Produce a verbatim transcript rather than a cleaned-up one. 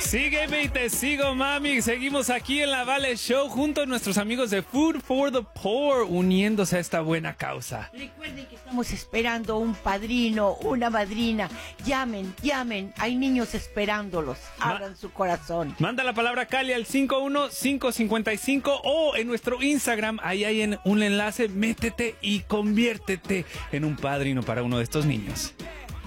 Sígueme y te sigo, mami. Seguimos aquí en la Vale Show junto a nuestros amigos de Food for the Poor, uniéndose a esta buena causa. Recuerden que estamos esperando un padrino, una madrina. Llamen, llamen. Hay niños esperándolos. Abran Ma- su corazón. Manda la palabra Cali al cinco uno cinco cinco cinco o en nuestro Instagram. Ahí hay un enlace. Métete y conviértete en un padrino para uno de estos niños.